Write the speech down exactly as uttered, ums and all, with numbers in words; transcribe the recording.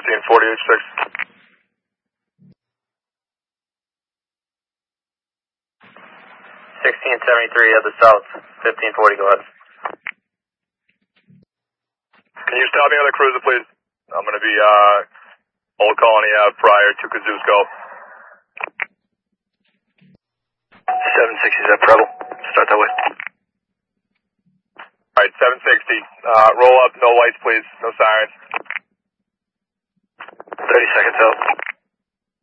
fifteen forty H six. sixteen seventy-three at the south, fifteen forty, go ahead. Can you stop me on the cruiser, please? I'm going to be, uh, Old Colony Ave prior to Kosciuszko. seven sixty is at Preble. Start that way. Alright, seven sixty. Uh, roll up, no lights, please. No sirens. thirty seconds out.